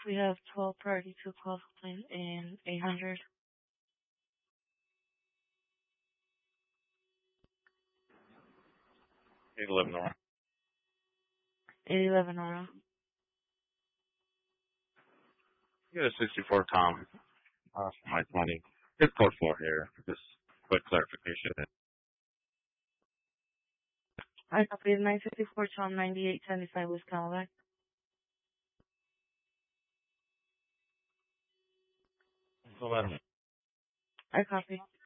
we have 12 priority to call complaint in 800. 811 Nora. 811 Aura. You got a 64 Tom. My 20. It's code 4 here. Just quick clarification. I copy 954 Tom 9875 West Cadillac. So, I copy.